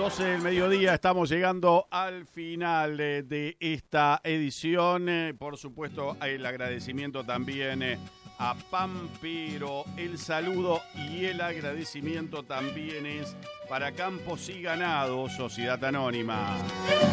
12 del mediodía, estamos llegando al final de esta edición. Por supuesto, el agradecimiento también a Pampero. El saludo y el agradecimiento también es para Campos y Ganado, Sociedad Anónima.